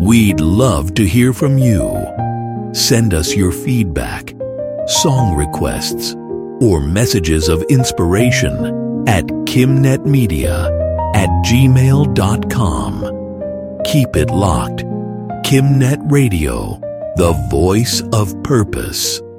We'd love to hear from you. Send us your feedback, song requests, or messages of inspiration at kimnetmedia@gmail.com. Keep it locked. KimNet Radio, the voice of purpose.